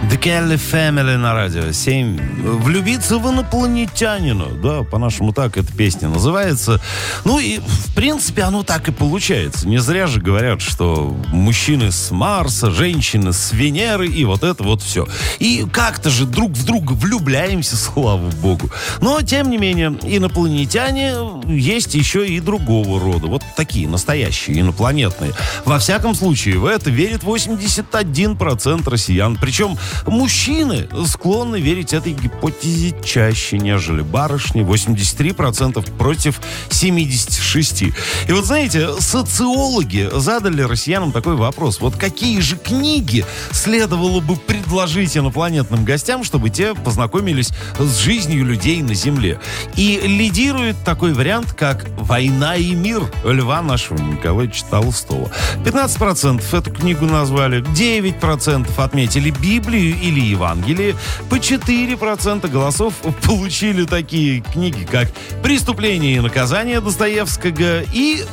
The Kelly Family на радио 7. Влюбиться в инопланетянина. Да, по-нашему так эта песня называется. Ну и, в принципе, оно так и получается. Не зря же говорят, что мужчины с Марса, женщины с Венеры и вот это вот все. И как-то же друг в друга влюбляемся, слава богу. Но, тем не менее, инопланетяне есть еще и другого рода. Вот такие, настоящие, инопланетные. Во всяком случае, в это верит 81% россиян. Причем мужчины склонны верить этой гипотезе чаще, нежели барышни. 83% против 76%. И вот знаете, социологи задали россиянам такой вопрос. Вот какие же книги следовало бы предложить инопланетным гостям, чтобы те познакомились с жизнью людей на Земле? И лидирует такой вариант, как «Война и мир» Льва нашего Николаевича Толстого. 15% эту книгу назвали, 9% отметили Библию или Евангелие, по 4% голосов получили такие книги, как «Преступление и наказание» Достоевского и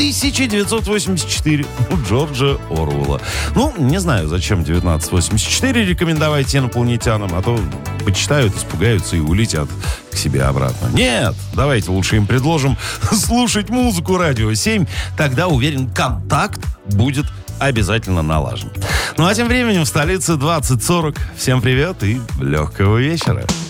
1984 Джорджа Оруэлла. Ну, не знаю, зачем 1984 рекомендовать инопланетянам, а то почитают, испугаются и улетят к себе обратно. Нет, давайте лучше им предложим слушать музыку «Радио 7», тогда, уверен, контакт будет обязательно налажен. Ну а тем временем в столице 20:40. Всем привет и легкого вечера.